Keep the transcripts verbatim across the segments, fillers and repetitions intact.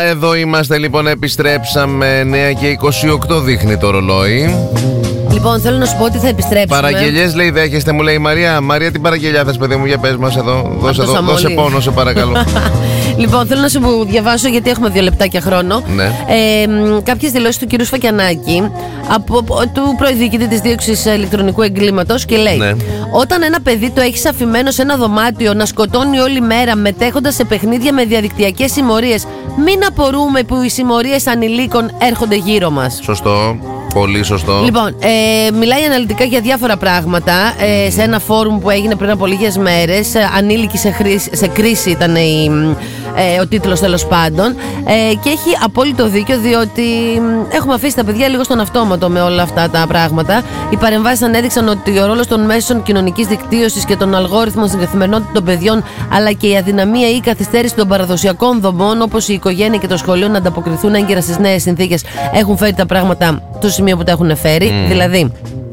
εδώ είμαστε λοιπόν, επιστρέψαμε. Νέα και είκοσι οκτώ δείχνει το ρολόι. Λοιπόν, θέλω να σου πω ότι θα επιστρέψουμε. Παραγγελιές λέει δέχεστε, μου λέει η Μαρία. Μαρία, τι παραγγελιά θες, παιδί μου, για πες μας εδώ. Δώσε, εδώ, δώσε πόνο, σε παρακαλώ. Λοιπόν, θέλω να σου διαβάσω, γιατί έχουμε δύο λεπτάκια χρόνο. Ναι. Ε, κάποιες δηλώσεις του κ. Σφακιανάκη, από, του προειδικητή της δίωξης ηλεκτρονικού εγκλήματος, και λέει: ναι. Όταν ένα παιδί το έχεις αφημένο σε ένα δωμάτιο να σκοτώνει όλη μέρα μετέχοντας σε παιχνίδια με διαδικτυακές συμμορίες, μην απορούμε που οι συμμορίες ανηλίκων έρχονται γύρω μας. Σωστό. Πολύ σωστό. Λοιπόν, ε, μιλάει αναλυτικά για διάφορα πράγματα ε, σε ένα φόρουμ που έγινε πριν από λίγες μέρες. Ανήλικοι σε, χρήση, σε κρίση ήταν η, ε, ο τίτλος, τέλος πάντων. Ε, και έχει απόλυτο δίκιο, διότι έχουμε αφήσει τα παιδιά λίγο στον αυτόματο με όλα αυτά τα πράγματα. Οι παρεμβάσεις ανέδειξαν ότι ο ρόλος των μέσων κοινωνικής δικτύωσης και των αλγόριθμων στην καθημερινότητα των παιδιών, αλλά και η αδυναμία ή η καθυστέρηση των παραδοσιακών δομών, όπως η οικογένεια και το σχολείο, να ανταποκριθούν έγκαιρα στις νέες συνθήκες, έχουν φέρει τα πράγματα στο σημείο που τα έχουν φέρει. Mm. Δηλαδή,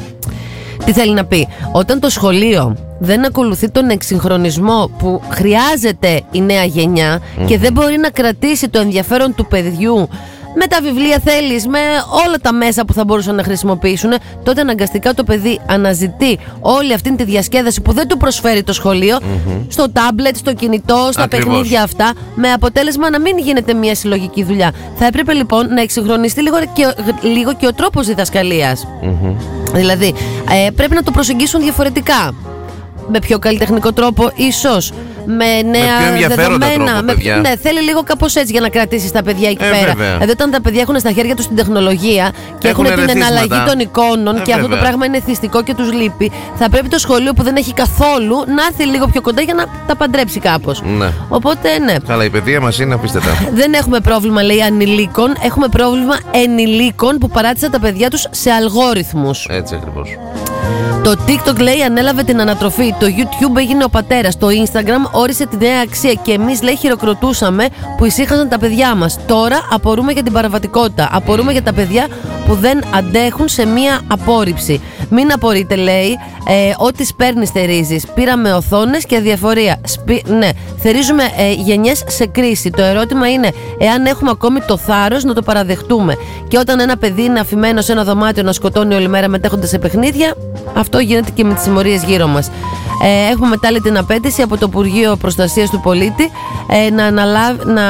τι θέλει να πει? Όταν το σχολείο δεν ακολουθεί τον εξυγχρονισμό που χρειάζεται η νέα γενιά mm. και δεν μπορεί να κρατήσει το ενδιαφέρον του παιδιού με τα βιβλία θέλεις, με όλα τα μέσα που θα μπορούσαν να χρησιμοποιήσουν, τότε αναγκαστικά το παιδί αναζητεί όλη αυτή τη διασκέδαση που δεν του προσφέρει το σχολείο mm-hmm. στο τάμπλετ, στο κινητό, στα Ακριβώς. παιχνίδια αυτά, με αποτέλεσμα να μην γίνεται μια συλλογική δουλειά. Θα έπρεπε λοιπόν να εξυγχρονιστεί λίγο και, λίγο και ο τρόπος διδασκαλίας. Mm-hmm. Δηλαδή, ε, πρέπει να το προσεγγίσουν διαφορετικά. Με πιο καλλιτεχνικό τρόπο, ίσως. Με νέα με δεδομένα. Τρόπο, με, ναι, θέλει λίγο κάπως έτσι για να κρατήσει τα παιδιά εκεί ε, πέρα. Βέβαια. Δηλαδή, όταν τα παιδιά έχουν στα χέρια τους την τεχνολογία και έχουν, έχουν την εναλλαγή των εικόνων ε, και βέβαια. αυτό το πράγμα είναι θυστικό και τους λείπει, θα πρέπει το σχολείο που δεν έχει καθόλου να έρθει λίγο πιο κοντά για να τα παντρέψει κάπως. Ναι. Οπότε, ναι. Καλά, η παιδεία μας είναι απίστευτα. Δεν έχουμε πρόβλημα, λέει, ανηλίκων. Έχουμε πρόβλημα ενηλίκων που παράτησαν τα παιδιά τους σε αλγόριθμους. Έτσι ακριβώς. Το TikTok, λέει, ανέλαβε την ανατροφή. Το YouTube έγινε ο πατέρας. Το Instagram όρισε τη νέα αξία. Και εμείς, λέει, χειροκροτούσαμε που ησύχαζαν τα παιδιά μας. Τώρα απορούμε για την παραβατικότητα. Απορούμε για τα παιδιά που δεν αντέχουν σε μία απόρριψη. Μην απορείτε, λέει, ε, ό,τι σπέρνει θερίζεις. Πήραμε οθόνες και αδιαφορία. Σπι... Ναι, θερίζουμε ε, γενιές σε κρίση. Το ερώτημα είναι εάν έχουμε ακόμη το θάρρος να το παραδεχτούμε. Και όταν ένα παιδί είναι αφημένο σε ένα δωμάτιο να σκοτώνει όλη μέρα μετέχοντας σε παιχνίδια, αυτό γίνεται και με τις συμμορίες γύρω μας. Ε, έχουμε μετά, λέει, την απέτηση από το Υπουργείο Προστασίας του Πολίτη ε, να αναλάβει... Να,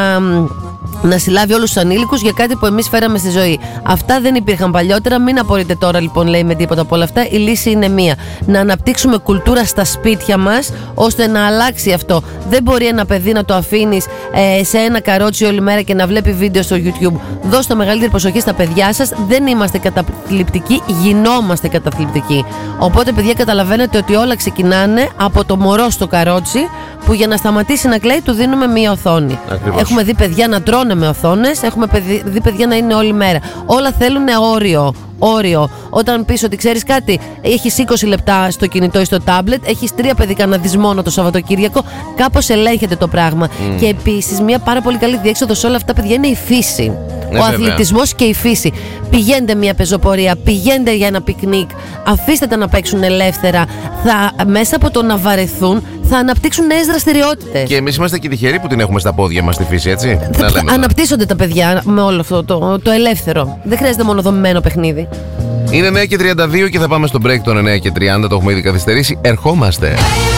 να συλλάβει όλους τους ανήλικους για κάτι που εμείς φέραμε στη ζωή. Αυτά δεν υπήρχαν παλιότερα. Μην απορείτε τώρα, λοιπόν, λέει, με τίποτα από όλα αυτά. Η λύση είναι μία. Να αναπτύξουμε κουλτούρα στα σπίτια μας, ώστε να αλλάξει αυτό. Δεν μπορεί ένα παιδί να το αφήνεις ε, σε ένα καρότσι όλη μέρα και να βλέπει βίντεο στο YouTube. Δώστε μεγαλύτερη προσοχή στα παιδιά σας. Δεν είμαστε καταθλιπτικοί, γινόμαστε καταθλιπτικοί. Οπότε, παιδιά, καταλαβαίνετε ότι όλα ξεκινάνε από το μωρό στο καρότσι, που για να σταματήσει να κλαίει του δίνουμε μία οθόνη. Ακριβώς. Έχουμε δει παιδιά να τρώνε με οθόνες, έχουμε δει παιδιά να είναι όλη μέρα. Όλα θέλουν όριο. Όριο. Όταν πεις ότι ξέρεις κάτι, έχεις είκοσι λεπτά στο κινητό ή στο τάμπλετ, έχεις τρία παιδικά να δεις μόνο το Σαββατοκύριακο, κάπως ελέγχεται το πράγμα. Mm. Και επίσης, μια πάρα πολύ καλή διέξοδο σε όλα αυτά, παιδιά, είναι η φύση. Ναι, ο αθλητισμός και η φύση. Πηγαίνετε μια πεζοπορία, πηγαίνετε για ένα πικνίκ, αφήστε τα να παίξουν ελεύθερα. Θα, μέσα από το να βαρεθούν, θα αναπτύξουν νέες δραστηριότητες. Και εμείς είμαστε και τυχεροί που την έχουμε στα πόδια μας τη φύση, έτσι. Θα, θα αναπτύσσονται τα παιδιά με όλο αυτό το, το ελεύθερο. Δεν χρειάζεται μόνο δομημένο παιχνίδι. Είναι εννιά και τριάντα δύο και θα πάμε στο break των εννιά και τριάντα. Το έχουμε ήδη καθυστερήσει. Ερχόμαστε.